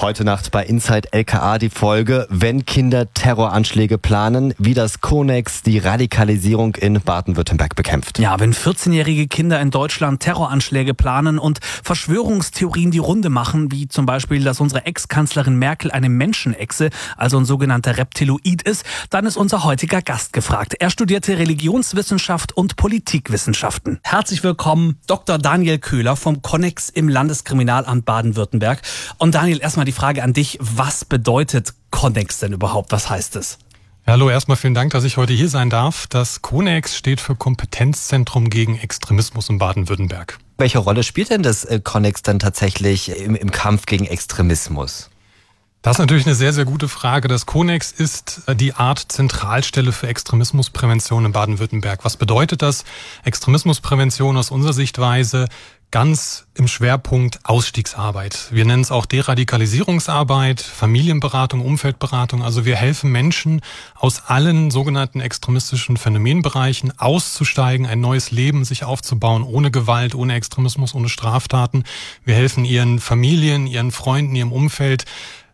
Heute Nacht bei Inside LKA die Folge, wenn Kinder Terroranschläge planen, wie das Konex die Radikalisierung in Baden-Württemberg bekämpft. Ja, wenn 14-jährige Kinder in Deutschland Terroranschläge planen und Verschwörungstheorien die Runde machen, wie zum Beispiel, dass unsere Ex-Kanzlerin Merkel eine Menschenechse, also ein sogenannter Reptiloid ist, dann ist unser heutiger Gast gefragt. Er studierte Religionswissenschaft und Politikwissenschaften. Herzlich willkommen, Dr. Daniel Köhler vom Konex im Landeskriminalamt Baden-Württemberg. Und Daniel, erstmal die Frage an dich, was bedeutet Konex denn überhaupt? Was heißt es? Hallo, erstmal vielen Dank, dass ich heute hier sein darf. Das Konex steht für Kompetenzzentrum gegen Extremismus in Baden-Württemberg. Welche Rolle spielt denn das Konex dann tatsächlich im Kampf gegen Extremismus? Das ist natürlich eine sehr, sehr gute Frage. Das Konex ist die Art Zentralstelle für Extremismusprävention in Baden-Württemberg. Was bedeutet das? Extremismusprävention aus unserer Sichtweise ganz im Schwerpunkt Ausstiegsarbeit. Wir nennen es auch Deradikalisierungsarbeit, Familienberatung, Umfeldberatung. Also wir helfen Menschen aus allen sogenannten extremistischen Phänomenbereichen auszusteigen, ein neues Leben sich aufzubauen, ohne Gewalt, ohne Extremismus, ohne Straftaten. Wir helfen ihren Familien, ihren Freunden, ihrem Umfeld,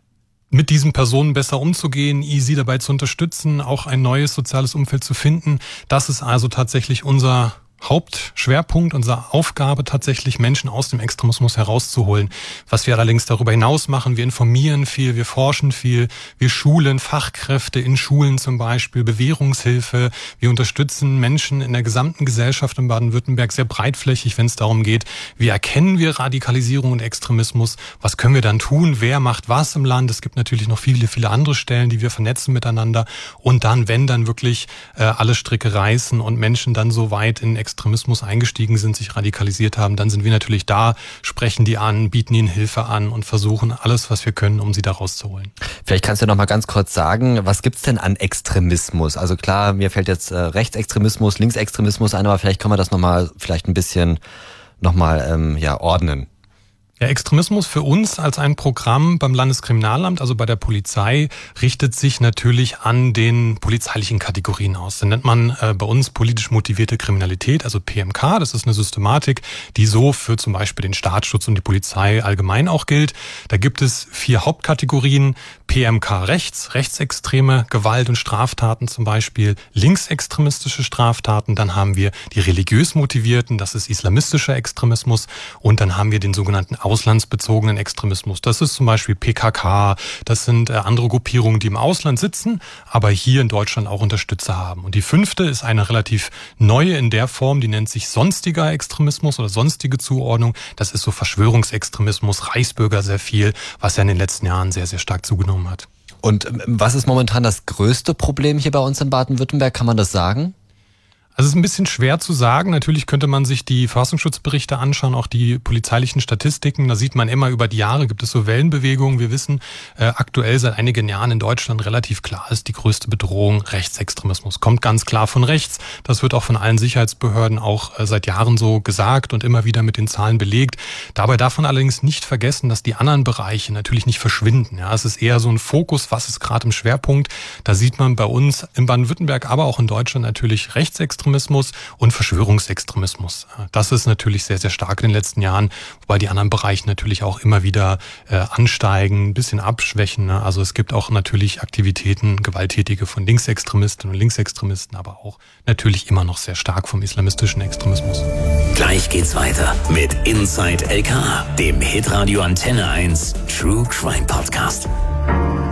mit diesen Personen besser umzugehen, sie dabei zu unterstützen, auch ein neues soziales Umfeld zu finden. Das ist also tatsächlich unser Hauptschwerpunkt, unsere Aufgabe, tatsächlich Menschen aus dem Extremismus herauszuholen. Was wir allerdings darüber hinaus machen, wir informieren viel, wir forschen viel, wir schulen Fachkräfte in Schulen zum Beispiel, Bewährungshilfe. Wir unterstützen Menschen in der gesamten Gesellschaft in Baden-Württemberg sehr breitflächig, wenn es darum geht, wie erkennen wir Radikalisierung und Extremismus, was können wir dann tun, wer macht was im Land. Es gibt natürlich noch viele, viele andere Stellen, die wir vernetzen miteinander. Und dann, wenn dann wirklich alle Stricke reißen und Menschen dann so weit in Extremismus eingestiegen sind, sich radikalisiert haben, dann sind wir natürlich da, sprechen die an, bieten ihnen Hilfe an und versuchen alles, was wir können, um sie da rauszuholen. Vielleicht kannst du noch mal ganz kurz sagen, was gibt's denn an Extremismus? Also klar, mir fällt jetzt Rechtsextremismus, Linksextremismus ein, aber vielleicht kann man das noch mal vielleicht ein bisschen noch mal ordnen. Ja, Extremismus für uns als ein Programm beim Landeskriminalamt, also bei der Polizei, richtet sich natürlich an den polizeilichen Kategorien aus. Den nennt man bei uns politisch motivierte Kriminalität, also PMK. Das ist eine Systematik, die so für zum Beispiel den Staatsschutz und die Polizei allgemein auch gilt. Da gibt es 4 Hauptkategorien. PMK rechts, rechtsextreme Gewalt und Straftaten zum Beispiel, linksextremistische Straftaten. Dann haben wir die religiös motivierten, das ist islamistischer Extremismus. Und dann haben wir den sogenannten auslandsbezogenen Extremismus. Das ist zum Beispiel PKK, das sind andere Gruppierungen, die im Ausland sitzen, aber hier in Deutschland auch Unterstützer haben. Und die 5. ist eine relativ neue in der Form, die nennt sich sonstiger Extremismus oder sonstige Zuordnung. Das ist so Verschwörungsextremismus, Reichsbürger sehr viel, was ja in den letzten Jahren sehr, sehr stark zugenommen hat. Und was ist momentan das größte Problem hier bei uns in Baden-Württemberg? Kann man das sagen? Also es ist ein bisschen schwer zu sagen. Natürlich könnte man sich die Verfassungsschutzberichte anschauen, auch die polizeilichen Statistiken. Da sieht man immer über die Jahre, gibt es so Wellenbewegungen. Wir wissen aktuell seit einigen Jahren in Deutschland relativ klar ist, die größte Bedrohung Rechtsextremismus. Kommt ganz klar von rechts. Das wird auch von allen Sicherheitsbehörden auch seit Jahren so gesagt und immer wieder mit den Zahlen belegt. Dabei darf man allerdings nicht vergessen, dass die anderen Bereiche natürlich nicht verschwinden. Ja, es ist eher so ein Fokus, was ist gerade im Schwerpunkt. Da sieht man bei uns in Baden-Württemberg, aber auch in Deutschland natürlich Rechtsextremismus und Verschwörungsextremismus. Das ist natürlich sehr, sehr stark in den letzten Jahren, wobei die anderen Bereiche natürlich auch immer wieder ansteigen, ein bisschen abschwächen. Also es gibt auch natürlich Aktivitäten, gewalttätige von Linksextremisten und Linksextremisten, aber auch natürlich immer noch sehr stark vom islamistischen Extremismus. Gleich geht's weiter mit Inside LKA, dem Hitradio Antenne 1 True Crime Podcast.